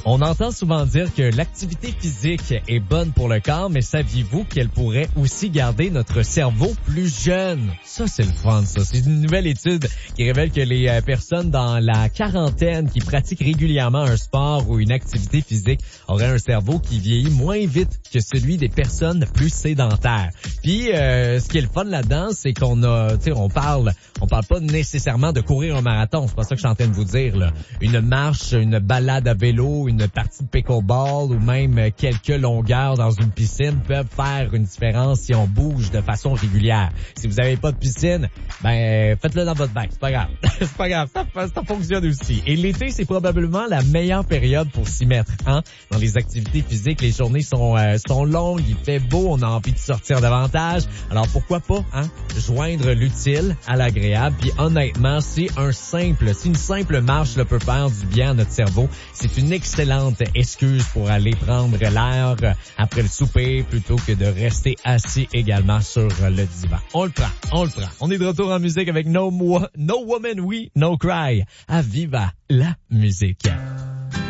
On entend souvent dire que l'activité physique est bonne pour le corps, mais saviez-vous qu'elle pourrait aussi garder notre cerveau plus jeune? Ça, c'est le fun, ça. C'est une nouvelle étude qui révèle que les personnes dans la quarantaine qui pratiquent régulièrement un sport ou une activité physique auraient un cerveau qui vieillit moins vite que celui des personnes plus sédentaires. Puis, ce qui est le fun là-dedans, c'est qu'on a, tu sais, on parle pas nécessairement de courir un marathon. C'est pas ça que je suis en train de vous dire, là. Une marche, une balade à vélo, une partie de pickleball ou même quelques longueurs dans une piscine peuvent faire une différence si on bouge de façon régulière. Si vous avez pas de piscine, ben, faites-le dans votre bac. C'est pas grave. C'est pas grave. Ça fonctionne aussi. Et l'été, c'est probablement la meilleure période pour s'y mettre, hein. Dans les activités physiques, les journées sont longues, il fait beau, on a envie de sortir davantage. Alors pourquoi pas, hein, joindre l'utile à l'agréable. Puis honnêtement, c'est une simple marche là, peut faire du bien à notre cerveau. C'est une excellente excuse pour aller prendre l'air après le souper plutôt que de rester assis également sur le divan. On le prend. On est de retour en musique avec No Woman We No Cry à Viva la musique.